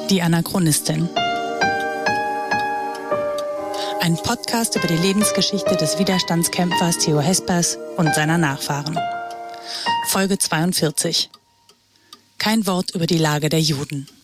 Die Anachronistin. Ein Podcast über die Lebensgeschichte des Widerstandskämpfers Theo Hespers und seiner Nachfahren. Folge 42. Kein Wort über die Lage der Juden.